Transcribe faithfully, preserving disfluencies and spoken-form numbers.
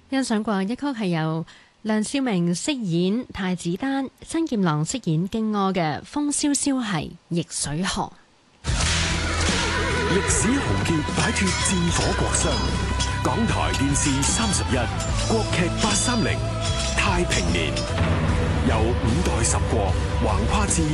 欣賞過一曲係由梁少明飾演太子丹，曾劍郎飾演荊軻嘅《風蕭蕭係逆水河》。 歷史豪傑擺脫戰火國殤，港台電視三十一，國劇八三零太平年，由五代十國橫跨至